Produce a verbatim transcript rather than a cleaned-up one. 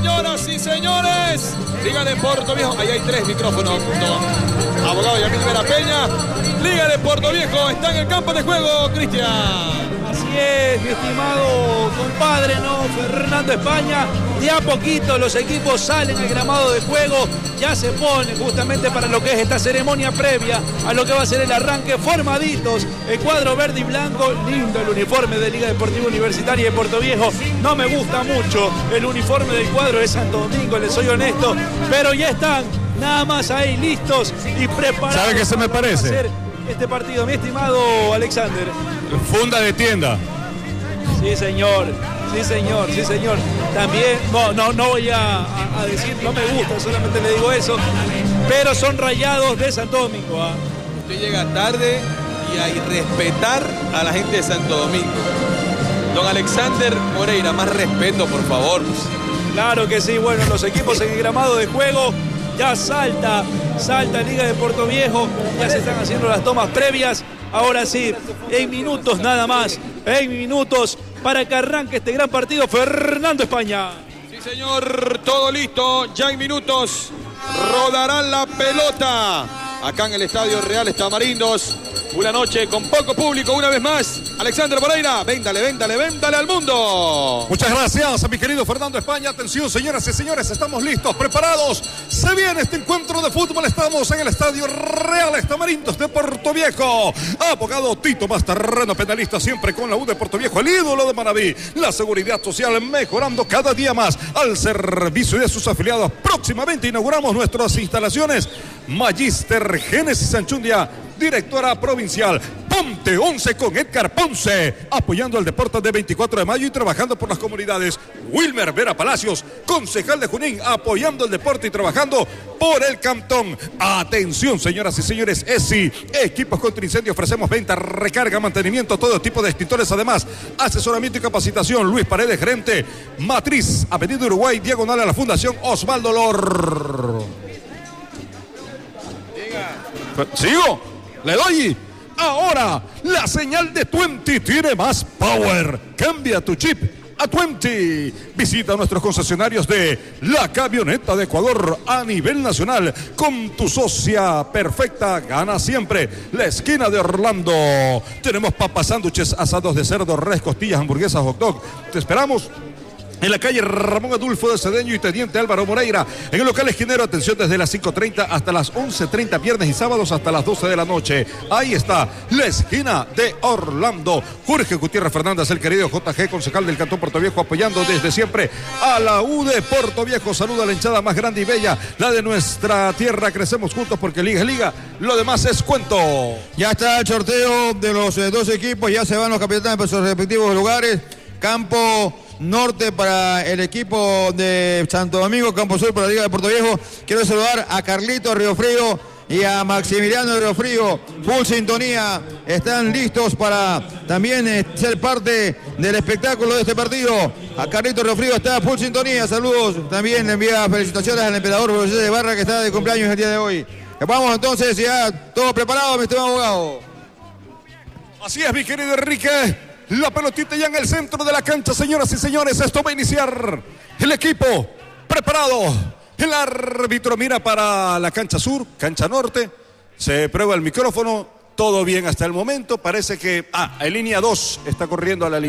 Señoras y señores, Liga de Portoviejo, ahí hay tres micrófonos junto a abogado Yamil Vera Peña. Liga de Portoviejo está en el campo de juego, Cristian. Así es, mi estimado compadre, ¿no? Fernando España. De a poquito los equipos salen al gramado de juego, ya se ponen justamente para lo que es esta ceremonia previa a lo que va a ser el arranque, formaditos, el cuadro verde y blanco. Lindo el uniforme de Liga Deportiva Universitaria de Portoviejo. No me gusta mucho el uniforme del cuadro de Santo Domingo, les soy honesto, pero ya están nada más ahí listos y preparados. ¿Sabe qué se me parece? Para hacer este partido, mi estimado Alexander. Funda de tienda. Sí, señor. Sí, señor, sí, señor. También, no, no, no voy a, a decir, no me gusta, solamente le digo eso, pero son Rayados de Santo Domingo. ¿eh? Usted llega tarde y a respetar a la gente de Santo Domingo. Don Alexander Moreira, más respeto, por favor. Claro que sí, bueno, los equipos en el gramado de juego, ya salta, salta Liga de Portoviejo, ya se están haciendo las tomas previas. Ahora sí, en minutos nada más, en minutos para que arranque este gran partido, Fernando España. Sí, señor, todo listo, ya en minutos rodarán la pelota. Acá en el Estadio Real Tamarindos, una noche con poco público, una vez más. Alexander Moreira, véndale, véndale, véndale al mundo. Muchas gracias a mi querido Fernando España. Atención, señoras y señores, estamos listos, preparados. Se viene este encuentro de fútbol. Estamos en el Estadio Real Tamarindos de Portoviejo. Abogado Tito Mastarreno, penalista siempre con la U de Portoviejo, el ídolo de Manaví. La seguridad social mejorando cada día más al servicio de sus afiliados. Próximamente inauguramos nuestras instalaciones. Magister Génesis Anchundia, directora provincial. Ponte once con Edgar Ponce, apoyando al deporte de veinticuatro de mayo y trabajando por las comunidades. Wilmer Vera Palacios, concejal de Junín, apoyando el deporte y trabajando por el cantón. Atención, señoras y señores, E S I, equipos contra incendio, ofrecemos venta, recarga, mantenimiento, todo tipo de extintores, además asesoramiento y capacitación. Luis Paredes, gerente. Matriz, Avenida Uruguay, diagonal a la Fundación Osvaldo Lor. ¿Sigo? Le doy. Ahora, la señal de Twenty tiene más power. Cambia tu chip a Twenty. Visita nuestros concesionarios de la camioneta de Ecuador a nivel nacional. Con tu socia perfecta, gana siempre. La esquina de Orlando. Tenemos papas, sándwiches, asados de cerdo, res, costillas, hamburguesas, hot dog. Te esperamos en la calle Ramón Adulfo de Cedeño y Teniente Álvaro Moreira. En el local esquinero, atención desde las cinco treinta hasta las once treinta, viernes y sábados hasta las doce de la noche. Ahí está, la esquina de Orlando. Jorge Gutiérrez Fernández, el querido J G, concejal del Cantón Portoviejo, apoyando desde siempre a la U de Portoviejo. Saluda a la hinchada más grande y bella, la de nuestra tierra. Crecemos juntos porque Liga es Liga. Lo demás es cuento. Ya está el sorteo de los eh, dos equipos, ya se van los capitanes para sus respectivos lugares. Campo Norte para el equipo de Santo Domingo, Campo Sur para la Liga de Portoviejo. Quiero saludar a Carlito Riofrío y a Maximiliano Riofrío, full sintonía, están listos para también eh, ser parte del espectáculo de este partido. A Carlito Riofrío está full sintonía, saludos, también le envía felicitaciones al emperador José de Barra, que está de cumpleaños el día de hoy. Vamos entonces, ya todo preparado, mi estimado abogado. Así es, mi querido Enrique. La pelotita ya en el centro de la cancha, señoras y señores. Esto va a iniciar. El equipo preparado. El árbitro mira para la cancha sur, cancha norte. Se prueba el micrófono. Todo bien hasta el momento. Parece que, ah, en línea dos está corriendo a la línea.